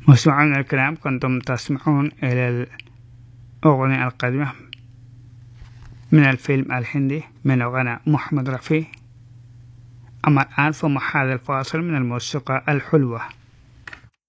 مستمعينا الكرام، كنتم تسمعون إلى الأغنية القادمة من الفيلم الهندي من غنى محمد رفيع. أما الآن فمع هذا الفاصل من الموسيقى الحلوة.